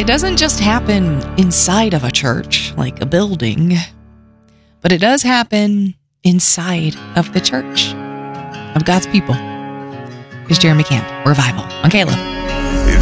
doesn't just happen inside of a church, like a building, but it does happen inside of the church of God's people. Here's Jeremy Camp, Revival on Caleb.